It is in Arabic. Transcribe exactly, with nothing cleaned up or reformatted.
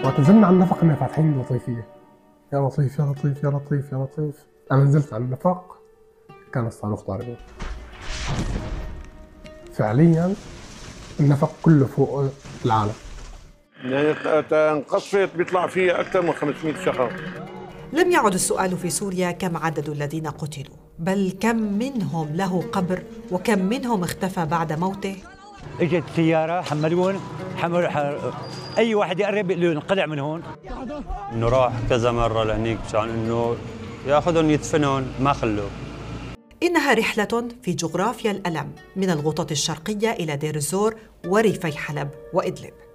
وقت نزلنا على النفق كنا فاتحين لطيفية، يا لطيف يا لطيف يا لطيف يا لطيف. أنا نزلت على النفق كان الصاروخ ضاربه. فعليا النفق كله فوق العالم. يعني انقصفت بيطلع فيها أكثر من خمسمئة شخص. لم يعد السؤال في سوريا كم عدد الذين قتلوا، بل كم منهم له قبر وكم منهم اختفى بعد موته. اجت سيارة حملون حمل ح... أي واحد يقرب يقول له انقلع من هون. إنه راح كذا مرة لهنيك مشان إنه ياخذهم يدفنهم ما خلوه. إنها رحلة في جغرافيا الألم من الغوطة الشرقية إلى دير الزور وريفي حلب وإدلب.